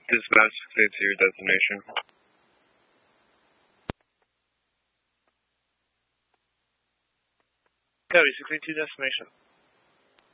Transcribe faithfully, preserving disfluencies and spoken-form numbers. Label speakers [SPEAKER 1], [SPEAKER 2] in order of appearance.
[SPEAKER 1] Dispatch, clear to your destination.
[SPEAKER 2] Copy, six eight two destination.